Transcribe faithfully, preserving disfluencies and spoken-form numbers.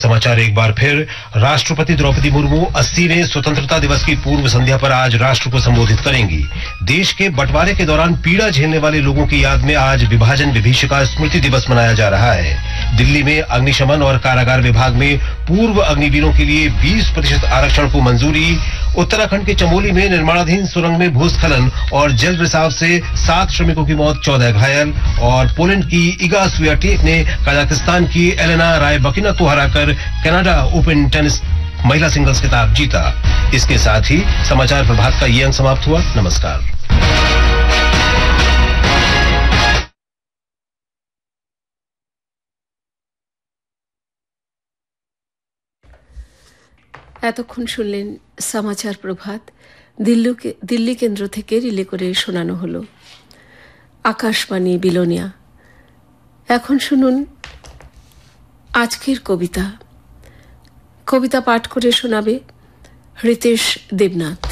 समाचार एक बार फिर। राष्ट्रपति द्रौपदी मुर्मू अस्सीवें स्वतंत्रता दिवस की पूर्व संध्या पर आज राष्ट्र को संबोधित करेंगी। देश के बंटवारे के दौरान पीड़ा झेलने वाले लोगों की याद में आज विभाजन विभीषिका स्मृति दिवस मनाया जा रहा है। दिल्ली में अग्निशमन और कारागार विभाग में पूर्व अग्निवीरों के लिए बीस प्रतिशत आरक्षण को मंजूरी। उत्तराखंड के चमोली में निर्माणाधीन सुरंग में भूस्खलन और जल रिसाव से सात श्रमिकों की मौत, चौदह घायल। और पोलैंड की इगा स्वियाटेक ने कजाकिस्तान की एलेना रायबकिना को हराकर कनाडा ओपन टेनिस महिला सिंगल्स खिताब जीता। इसके साथ ही समाचार प्रभात का ये अंक समाप्त हुआ। नमस्कार। এতক্ষণ শুনলেন সমাচার প্রভাত দিল্লি দিল্লি কেন্দ্র থেকে রিলে করে শোনানো হলো আকাশবাণী বিলোনিয়া। এখন শুনুন আজকের কবিতা। কবিতা পাঠ করে শোনাবে হৃতেশ দেবনাথ।